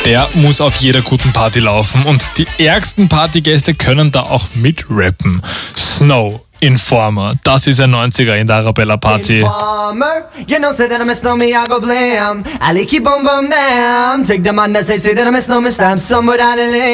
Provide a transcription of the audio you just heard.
Der muss auf jeder guten Party laufen und die ärgsten Partygäste können da auch mitrappen. Snow, Informer, das ist ein 90er in der Arabella Party. Informer, you know, say that I miss no me, I go blam. I keep on bam bam. Take the man that say that I miss no me, stamp somewhere down the lane.